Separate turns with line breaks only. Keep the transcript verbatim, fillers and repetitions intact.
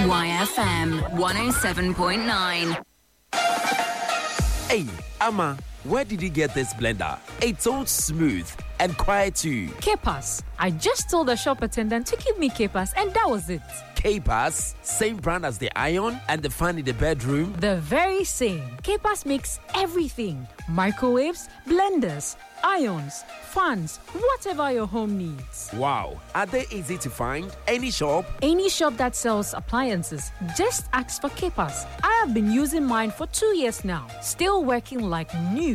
Y F M one oh seven point nine.
Hey, Amma, where did you get this blender? It's so smooth and quiet too.
K-Pass. I just told the shop attendant to give me K-Pass and that was it.
K-Pass, same brand as the iron and the fan in the bedroom?
The very same. K-Pass makes everything. Microwaves, blenders, irons, fans, whatever your home needs.
Wow. Are they easy to find? Any shop?
Any shop that sells appliances, just ask for K-Pass. I have been using mine for two years now. Still working like new.